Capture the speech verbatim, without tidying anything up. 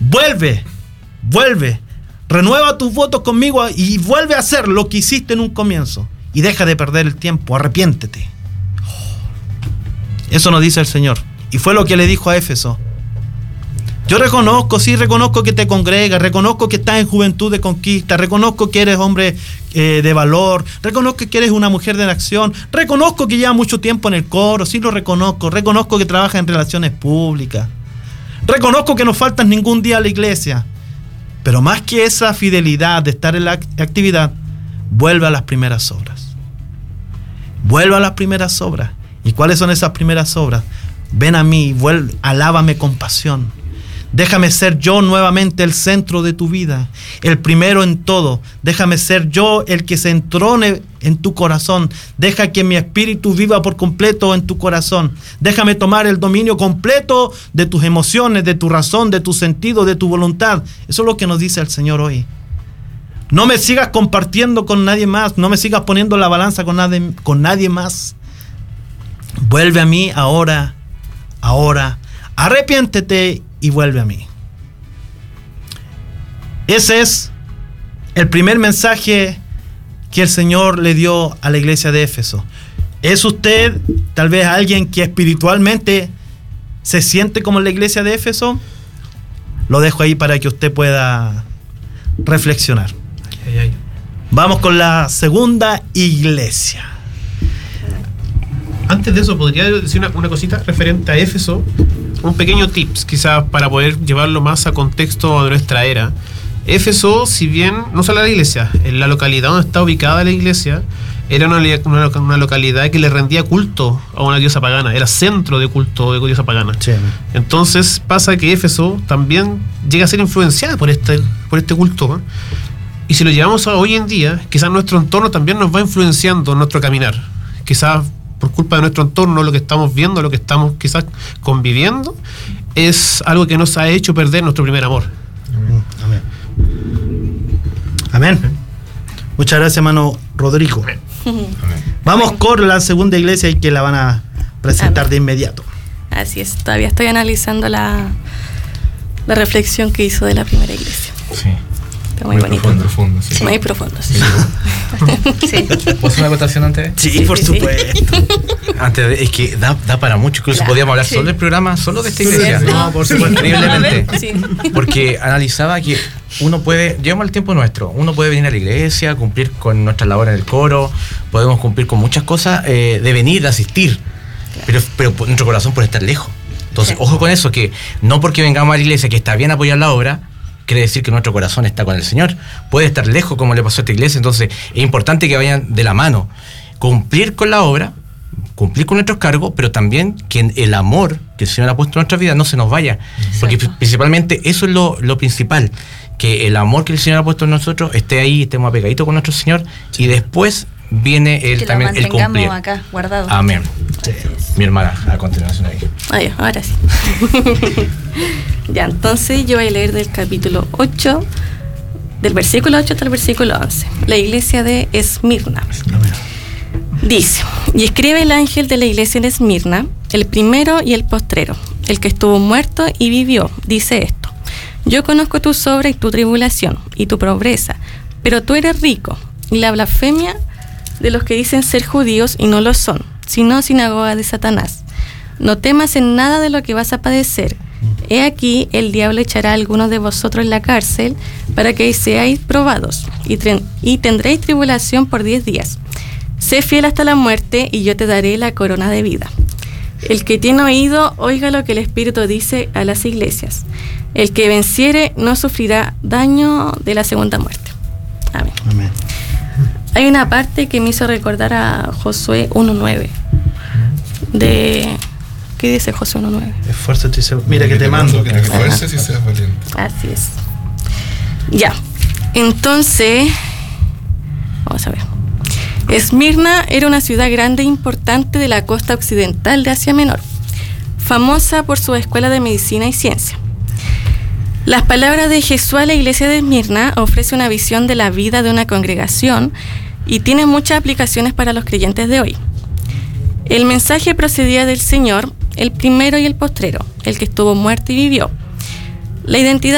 vuelve, vuelve, renueva tus votos conmigo y vuelve a hacer lo que hiciste en un comienzo. Y deja de perder el tiempo, arrepiéntete. Eso nos dice el Señor. Y fue lo que le dijo a Éfeso. Yo reconozco, sí, reconozco que te congregas, reconozco que estás en juventud de conquista, reconozco que eres hombre eh, de valor, reconozco que eres una mujer de acción, reconozco que llevas mucho tiempo en el coro, sí lo reconozco, reconozco que trabajas en relaciones públicas, reconozco que no faltas ningún día a la iglesia, pero más que esa fidelidad de estar en la actividad, vuelve a las primeras obras. Vuelve a las primeras obras. ¿Y cuáles son esas primeras obras? Ven a mí, vuelve, alábame con pasión. Déjame ser yo nuevamente el centro de tu vida, el primero en todo. Déjame ser yo el que se entrone en tu corazón. Deja que mi espíritu viva por completo en tu corazón. Déjame tomar el dominio completo de tus emociones, de tu razón, de tu sentido, de tu voluntad. Eso es lo que nos dice el Señor hoy. No me sigas compartiendo con nadie más, no me sigas poniendo la balanza con nadie, con nadie más. Vuelve a mí ahora, ahora, arrepiéntete y vuelve a mí. Ese es el primer mensaje que el Señor le dio a la iglesia de Éfeso. ¿Es usted tal vez alguien que espiritualmente se siente como en la iglesia de Éfeso? Lo dejo ahí para que usted pueda reflexionar. Ay, ay. Vamos con la segunda iglesia. Antes de eso, podría decir una, una cosita referente a Éfeso, un pequeño tips quizás para poder llevarlo más a contexto de nuestra era. Éfeso, si bien no solo la iglesia, en la localidad donde está ubicada la iglesia, era una, una, una localidad que le rendía culto a una diosa pagana, era centro de culto de diosa pagana. Sí. Entonces pasa que Éfeso también llega a ser influenciada por este, por este culto, ¿eh? Y si lo llevamos a hoy en día, quizás nuestro entorno también nos va influenciando en nuestro caminar. Quizás por culpa de nuestro entorno, lo que estamos viendo, lo que estamos quizás conviviendo, es algo que nos ha hecho perder nuestro primer amor. Amén. Amén. Amén. Muchas gracias, hermano Rodrigo. Amén. Vamos Amén. Con la segunda iglesia y que la van a presentar Amén. De inmediato. Así es, todavía estoy analizando la, la reflexión que hizo de la primera iglesia. Sí. Muy, muy bonito. Profundo, profundo, sí. Muy profundo, sí. Sí. ¿Puedo hacer una acotación antes? Sí, sí por sí, supuesto. Sí. Antes de, es que da, da para mucho, incluso claro, podíamos hablar sí. solo del programa, solo de esta iglesia. Sí, no, por supuesto, increíblemente. Sí. Porque analizaba que uno puede, llevamos el tiempo nuestro, uno puede venir a la iglesia, cumplir con nuestra labor en el coro, podemos cumplir con muchas cosas, eh, de venir, de asistir, claro. pero, pero nuestro corazón puede estar lejos. Entonces, sí. ojo con eso, que no porque vengamos a la iglesia, que está bien apoyar la obra, quiere decir que nuestro corazón está con el Señor. Puede estar lejos, como le pasó a esta iglesia. Entonces es importante que vayan de la mano, cumplir con la obra, cumplir con nuestros cargos, pero también que el amor que el Señor ha puesto en nuestra vida no se nos vaya. Exacto. Porque principalmente eso es lo, lo principal, que el amor que el Señor ha puesto en nosotros esté ahí, estemos apegaditos con nuestro Señor, sí. y después viene el, también el cumplir. Acá, guardado. Amén. Sí. Mi hermana, a continuación ahí. Ay, ahora sí. Ya, entonces yo voy a leer del capítulo ocho, del versículo ocho hasta el versículo once. La iglesia de Esmirna. Dice: y escribe el ángel de la iglesia de Esmirna, el primero y el postrero, el que estuvo muerto y vivió, dice esto: yo conozco tu obra y tu tribulación y tu pobreza, pero tú eres rico, y la blasfemia de los que dicen ser judíos y no lo son, sino sinagoga de Satanás. No temas en nada de lo que vas a padecer. He aquí, el diablo echará a algunos de vosotros en la cárcel para que seáis probados, y, tre- y tendréis tribulación por diez días. Sé fiel hasta la muerte, y yo te daré la corona de vida. El que tiene oído, oiga lo que el Espíritu dice a las iglesias. El que venciere no sufrirá daño de la segunda muerte. Amén. Amén. Hay una parte que me hizo recordar a Josué uno nueve. De... ¿Qué dice Josué uno nueve? Esfuérzate y se... Mira que te mando. Que te esfuerces y seas valiente. Así es. Ya. Entonces, vamos a ver. Esmirna era una ciudad grande e importante de la costa occidental de Asia Menor, famosa por su escuela de medicina y ciencia. Las palabras de Jesús a la iglesia de Esmirna ofrece una visión de la vida de una congregación y tiene muchas aplicaciones para los creyentes de hoy. El mensaje procedía del Señor, el primero y el postrero, el que estuvo muerto y vivió. La identidad